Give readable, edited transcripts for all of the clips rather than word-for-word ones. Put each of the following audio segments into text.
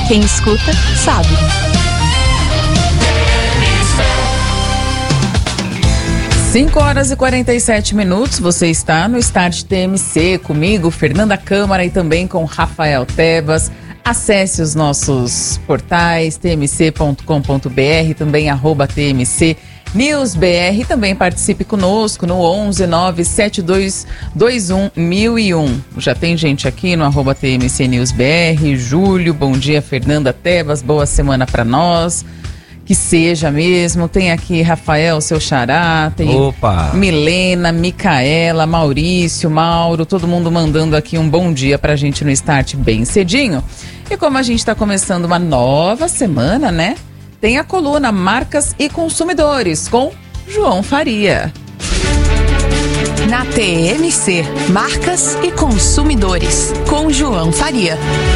Quem escuta, sabe. Cinco horas e 47 minutos, você está no Start TMC comigo, Fernanda Câmara, e também com Rafael Tebas. Acesse os nossos portais tmc.com.br, também @TMC NewsBR, também participe conosco no 11 97221 1001. Já tem gente aqui no @TMC NewsBR. Júlio, bom dia. Fernanda Tebas, boa semana para nós. Que seja mesmo. Tem aqui Rafael, seu xará, tem Milena, Micaela, Maurício, Mauro, todo mundo mandando aqui um bom dia pra gente no Start bem cedinho. E como a gente está começando uma nova semana, né? Tem a coluna Marcas e Consumidores com João Faria. Na TMC, Marcas e Consumidores com João Faria.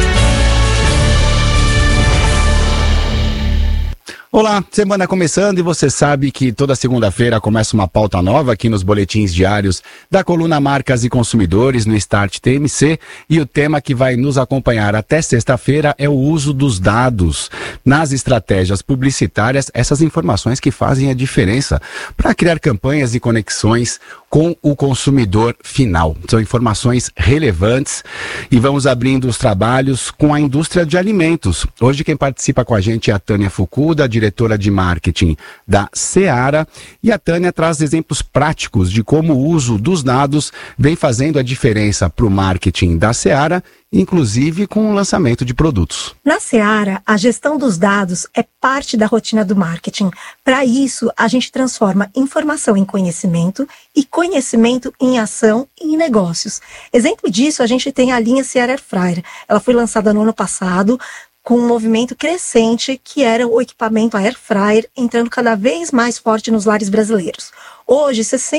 Olá, semana começando e você sabe que toda segunda-feira começa uma pauta nova aqui nos boletins diários da coluna Marcas e Consumidores no Start TMC, e o tema que vai nos acompanhar até sexta-feira é o uso dos dados nas estratégias publicitárias, essas informações que fazem a diferença para criar campanhas e conexões com o consumidor final. São informações relevantes e vamos abrindo os trabalhos com a indústria de alimentos. Hoje quem participa com a gente é a Tânia Fukuda, diretora de marketing da Seara, e a Tânia traz exemplos práticos de como o uso dos dados vem fazendo a diferença para o marketing da Seara, inclusive com o lançamento de produtos. Na Seara, a gestão dos dados é parte da rotina do marketing. Para isso, a gente transforma informação em conhecimento e conhecimento em ação e em negócios. Exemplo disso, a gente tem a linha Seara Air Fryer. Ela foi lançada no ano passado, com um movimento crescente que era o equipamento Air Fryer entrando cada vez mais forte nos lares brasileiros. Hoje,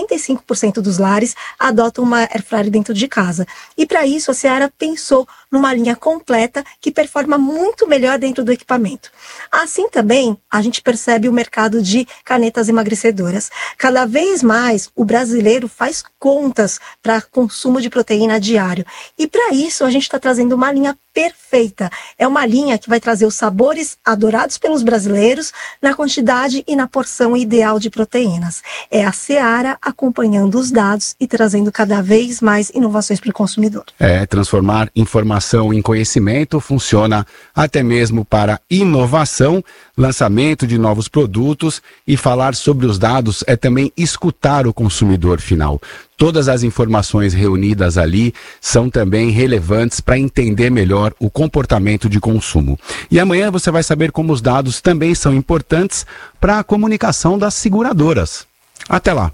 65% dos lares adotam uma Air Fryer dentro de casa. E para isso, a Seara pensou numa linha completa que performa muito melhor dentro do equipamento. Assim também, a gente percebe o mercado de canetas emagrecedoras. Cada vez mais, o brasileiro faz contas para consumo de proteína diário. E para isso, a gente está trazendo uma linha perfeita. É uma linha que vai trazer os sabores adorados pelos brasileiros na quantidade e na porção ideal de proteínas. É a Seara acompanhando os dados e trazendo cada vez mais inovações para o consumidor. Transformar informação em conhecimento funciona até mesmo para inovação, lançamento de novos produtos, e falar sobre os dados é também escutar o consumidor final. Todas as informações reunidas ali são também relevantes para entender melhor o comportamento de consumo. E amanhã você vai saber como os dados também são importantes para a comunicação das seguradoras. Até lá!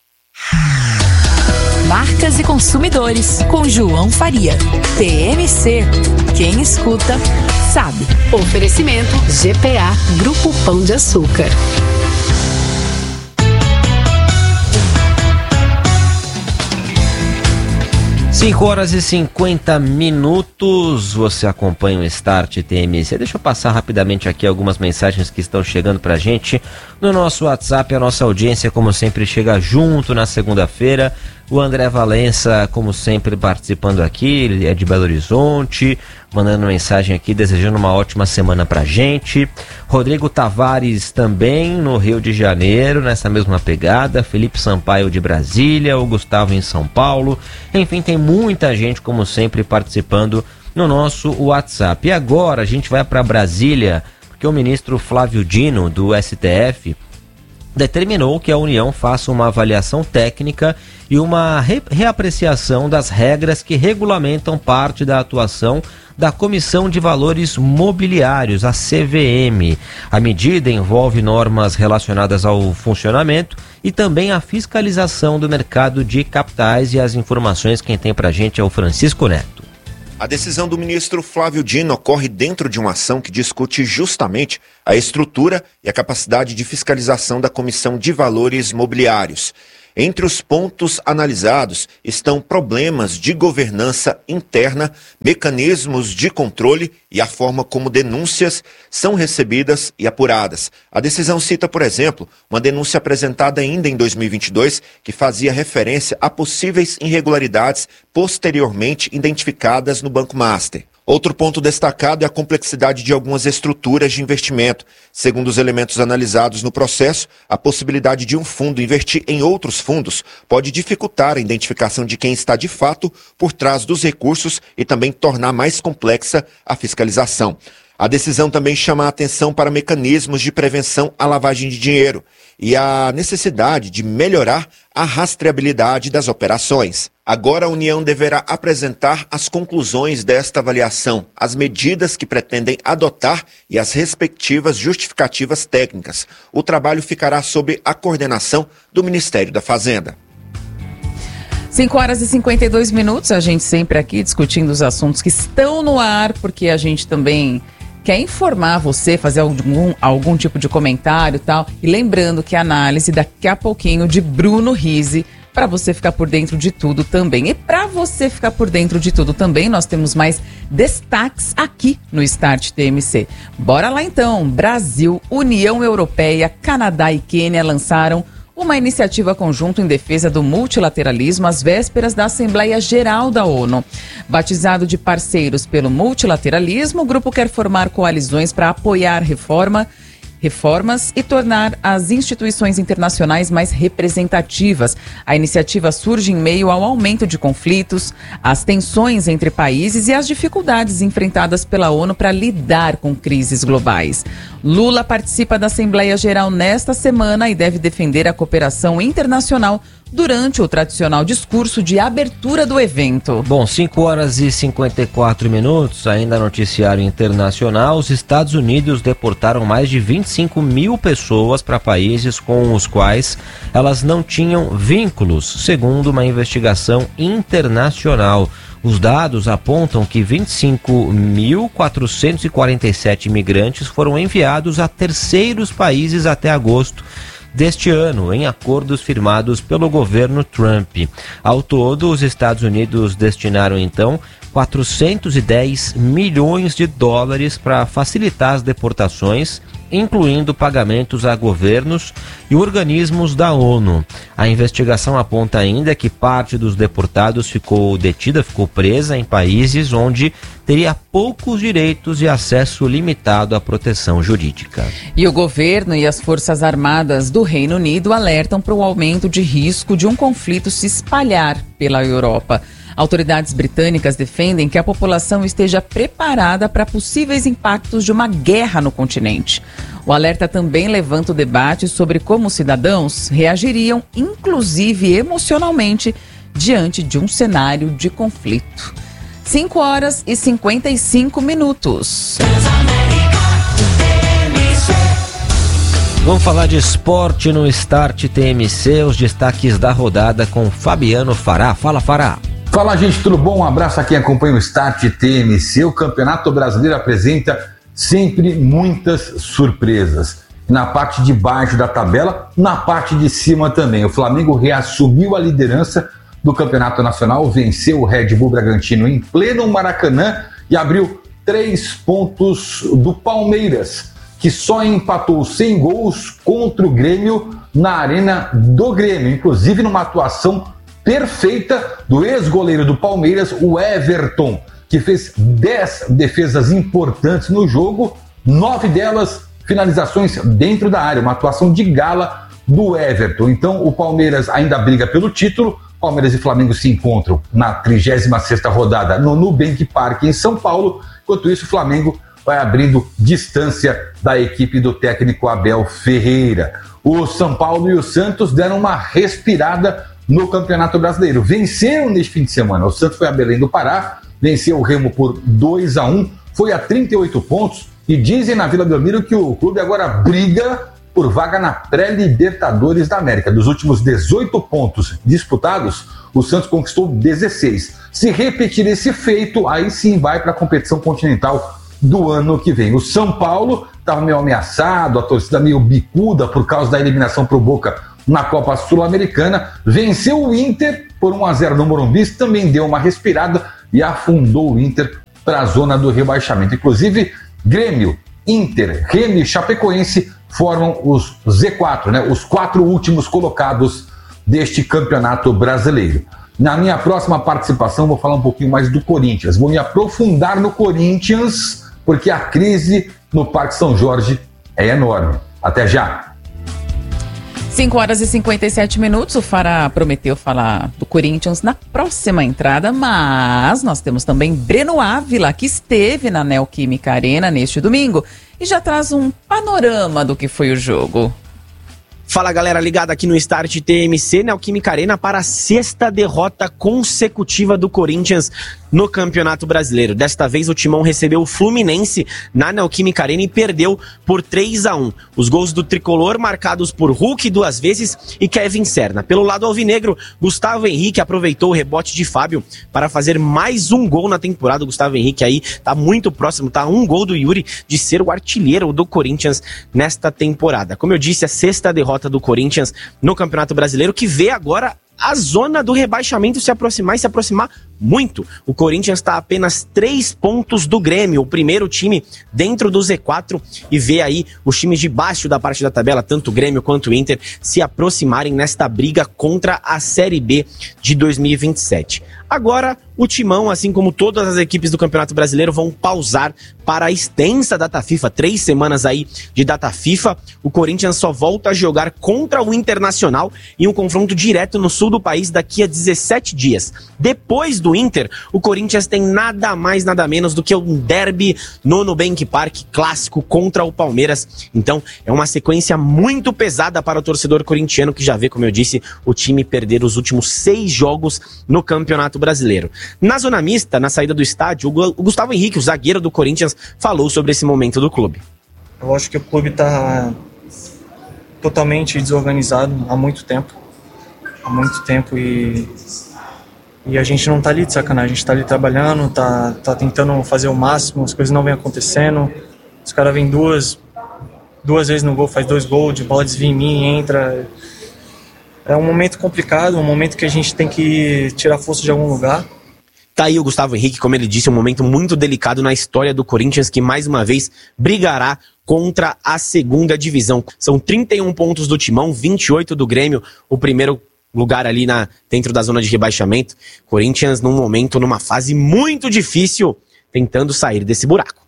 Marcas e Consumidores com João Faria. TMC. Quem escuta, sabe. Oferecimento GPA Grupo Pão de Açúcar. 5 horas e 50 minutos, você acompanha o Start TMC. Deixa eu passar rapidamente aqui algumas mensagens que estão chegando pra gente no nosso WhatsApp. A nossa audiência, como sempre, chega junto na segunda-feira. O André Valença, como sempre, participando aqui, ele é de Belo Horizonte, mandando mensagem aqui, desejando uma ótima semana pra gente. Rodrigo Tavares também, no Rio de Janeiro, nessa mesma pegada. Felipe Sampaio de Brasília, o Gustavo em São Paulo. Enfim, tem muita gente, como sempre, participando no nosso WhatsApp. E agora a gente vai para Brasília, porque o ministro Flávio Dino, do STF, determinou que a União faça uma avaliação técnica e uma reapreciação das regras que regulamentam parte da atuação da Comissão de Valores Mobiliários, a CVM. A medida envolve normas relacionadas ao funcionamento e também a fiscalização do mercado de capitais, e as informações quem tem pra gente é o Francisco Neto. A decisão do ministro Flávio Dino ocorre dentro de uma ação que discute justamente a estrutura e a capacidade de fiscalização da Comissão de Valores Mobiliários. Entre os pontos analisados estão problemas de governança interna, mecanismos de controle e a forma como denúncias são recebidas e apuradas. A decisão cita, por exemplo, uma denúncia apresentada ainda em 2022 que fazia referência a possíveis irregularidades posteriormente identificadas no Banco Master. Outro ponto destacado é a complexidade de algumas estruturas de investimento. Segundo os elementos analisados no processo, a possibilidade de um fundo investir em outros fundos pode dificultar a identificação de quem está de fato por trás dos recursos e também tornar mais complexa a fiscalização. A decisão também chama a atenção para mecanismos de prevenção à lavagem de dinheiro e a necessidade de melhorar a rastreabilidade das operações. Agora a União deverá apresentar as conclusões desta avaliação, as medidas que pretendem adotar e as respectivas justificativas técnicas. O trabalho ficará sob a coordenação do Ministério da Fazenda. 5h52, a gente sempre aqui discutindo os assuntos que estão no ar, porque a gente também quer informar você, fazer algum tipo de comentário e tal. E lembrando que a análise daqui a pouquinho de Bruno Rizzi, para você ficar por dentro de tudo também. E para você ficar por dentro de tudo também, nós temos mais destaques aqui no Start TMC. Bora lá então. Brasil, União Europeia, Canadá e Quênia lançaram uma iniciativa conjunta em defesa do multilateralismo às vésperas da Assembleia Geral da ONU. Batizado de Parceiros pelo Multilateralismo, o grupo quer formar coalizões para apoiar reformas e tornar as instituições internacionais mais representativas. A iniciativa surge em meio ao aumento de conflitos, às tensões entre países e às dificuldades enfrentadas pela ONU para lidar com crises globais. Lula participa da Assembleia Geral nesta semana e deve defender a cooperação internacional durante o tradicional discurso de abertura do evento. Bom, 5h54, ainda noticiário internacional. Os Estados Unidos deportaram mais de 25 mil pessoas para países com os quais elas não tinham vínculos, segundo uma investigação internacional. Os dados apontam que 25.447 imigrantes foram enviados a terceiros países até agosto deste ano, em acordos firmados pelo governo Trump. Ao todo, os Estados Unidos destinaram, então, 410 milhões de dólares para facilitar as deportações, incluindo pagamentos a governos e organismos da ONU. A investigação aponta ainda que parte dos deportados ficou presa em países onde teria poucos direitos e acesso limitado à proteção jurídica. E o governo e as Forças Armadas do Reino Unido alertam para o aumento de risco de um conflito se espalhar pela Europa. Autoridades britânicas defendem que a população esteja preparada para possíveis impactos de uma guerra no continente. O alerta também levanta o debate sobre como os cidadãos reagiriam, inclusive emocionalmente, diante de um cenário de conflito. 5h55. Vamos falar de esporte no Start TMC, os destaques da rodada com Fabiano Fará. Fala, Fará. Fala, gente, tudo bom? Um abraço a quem acompanha o Start TMC. O Campeonato Brasileiro apresenta sempre muitas surpresas. Na parte de baixo da tabela, na parte de cima também. O Flamengo reassumiu a liderança do Campeonato Nacional, venceu o Red Bull Bragantino em pleno Maracanã e abriu 3 pontos do Palmeiras, que só empatou 100 gols contra o Grêmio na Arena do Grêmio, inclusive numa atuação perfeita do ex-goleiro do Palmeiras, o Everton, que fez 10 defesas importantes no jogo, 9 delas finalizações dentro da área, uma atuação de gala do Everton. Então o Palmeiras ainda briga pelo título. Palmeiras e Flamengo se encontram na 36ª rodada no Nubank Park em São Paulo. Enquanto isso, o Flamengo vai abrindo distância da equipe do técnico Abel Ferreira. O São Paulo e o Santos deram uma respirada no Campeonato Brasileiro. Venceram neste fim de semana. O Santos foi a Belém do Pará, venceu o Remo por 2-1, foi a 38 pontos e dizem na Vila Belmiro que o clube agora briga por vaga na pré-Libertadores da América. Dos últimos 18 pontos disputados, o Santos conquistou 16. Se repetir esse feito, aí sim vai para a competição continental do ano que vem. O São Paulo estava meio ameaçado, a torcida meio bicuda por causa da eliminação para o Boca na Copa Sul-Americana, venceu o Inter por 1-0 no Morumbi, também deu uma respirada e afundou o Inter para a zona do rebaixamento. Inclusive, Grêmio, Inter, Remo e Chapecoense formam os Z4, né? Os 4 últimos colocados deste campeonato brasileiro. Na minha próxima participação, vou falar um pouquinho mais do Corinthians. Vou me aprofundar no Corinthians, porque a crise no Parque São Jorge é enorme. Até já! 5h57. O Fará prometeu falar do Corinthians na próxima entrada, mas nós temos também Breno Ávila, que esteve na Neoquímica Arena neste domingo e já traz um panorama do que foi o jogo. Fala, galera ligada aqui no Start TMC, Neoquímica Arena, para a 6ª derrota consecutiva do Corinthians no Campeonato Brasileiro. Desta vez o Timão recebeu o Fluminense na Neoquímica Arena e perdeu por 3-1. Os gols do tricolor marcados por Hulk 2 vezes e Kevin Serna. Pelo lado alvinegro, Gustavo Henrique aproveitou o rebote de Fábio para fazer mais um gol na temporada. O Gustavo Henrique aí tá muito próximo, tá a um gol do Yuri de ser o artilheiro do Corinthians nesta temporada. Como eu disse, a 6ª derrota do Corinthians no Campeonato Brasileiro, que vê agora a zona do rebaixamento se aproximar e se aproximar muito. O Corinthians está a apenas 3 pontos do Grêmio, o primeiro time dentro do Z4, e vê aí os times de baixo da parte da tabela, tanto o Grêmio quanto o Inter, se aproximarem nesta briga contra a Série B de 2027. Agora, o Timão, assim como todas as equipes do Campeonato Brasileiro, vão pausar para a extensa data FIFA, 3 semanas aí de data FIFA. O Corinthians só volta a jogar contra o Internacional em um confronto direto no sul do país daqui a 17 dias. Depois do Inter, o Corinthians tem nada mais, nada menos do que um derby no Nubank Park clássico contra o Palmeiras. Então, é uma sequência muito pesada para o torcedor corintiano, que já vê, como eu disse, o time perder os últimos 6 jogos no Campeonato Brasileiro. Na zona mista, na saída do estádio, o Gustavo Henrique, o zagueiro do Corinthians, falou sobre esse momento do clube. Eu acho que o clube está totalmente desorganizado há muito tempo. E a gente não está ali de sacanagem, a gente está ali trabalhando, tá tentando fazer o máximo, as coisas não vêm acontecendo. Os caras vêm duas vezes no gol, faz 2 gols, de bola desvia em mim, entra. É um momento complicado, um momento que a gente tem que tirar força de algum lugar. Tá aí o Gustavo Henrique, como ele disse, um momento muito delicado na história do Corinthians, que mais uma vez brigará contra a 2ª divisão. São 31 pontos do Timão, 28 do Grêmio, o primeiro lugar ali dentro da zona de rebaixamento. Corinthians num momento, numa fase muito difícil, tentando sair desse buraco.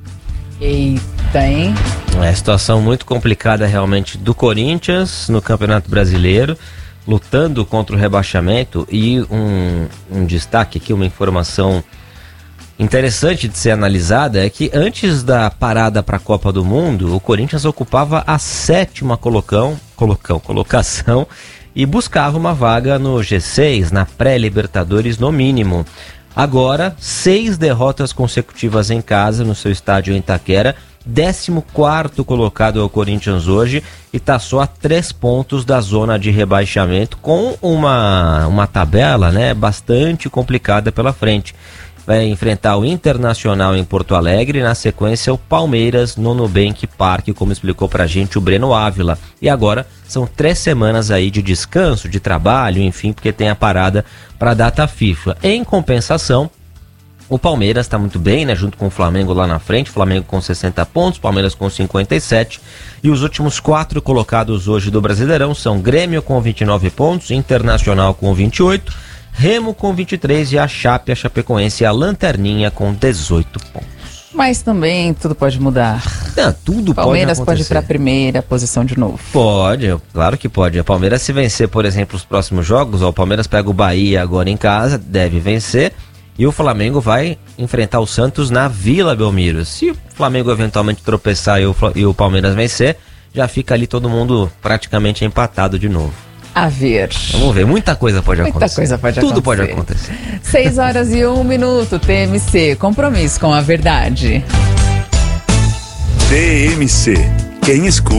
Eita, hein? É situação muito complicada realmente do Corinthians no Campeonato Brasileiro, lutando contra o rebaixamento. E um destaque aqui, uma informação interessante de ser analisada é que antes da parada para a Copa do Mundo, o Corinthians ocupava a 7ª colocação e buscava uma vaga no G6, na pré-Libertadores no mínimo. Agora, 6 derrotas consecutivas em casa no seu estádio em Itaquera, 14º colocado é o Corinthians hoje e está só a 3 pontos da zona de rebaixamento, com uma tabela, né, bastante complicada pela frente. Vai enfrentar o Internacional em Porto Alegre, na sequência o Palmeiras no Nubank Park, como explicou pra gente o Breno Ávila. E agora são 3 semanas aí de descanso, de trabalho, enfim, porque tem a parada para a data FIFA. Em compensação, o Palmeiras está muito bem, né, junto com o Flamengo lá na frente, Flamengo com 60 pontos, Palmeiras com 57, e os últimos 4 colocados hoje do Brasileirão são Grêmio com 29 pontos, Internacional com 28, Remo com 23 e a Chapecoense, a lanterninha, com 18 pontos. Mas também tudo pode mudar. Tudo Palmeiras pode ir para a primeira posição de novo. Pode, claro que pode. A Palmeiras, se vencer, por exemplo, os próximos jogos, o Palmeiras pega o Bahia agora em casa, deve vencer, e o Flamengo vai enfrentar o Santos na Vila Belmiro. Se o Flamengo eventualmente tropeçar e o Palmeiras vencer, já fica ali todo mundo praticamente empatado de novo. A ver. Vamos ver, muita coisa pode acontecer. Tudo pode acontecer. 6h01, TMC, compromisso com a verdade. TMC, quem escuta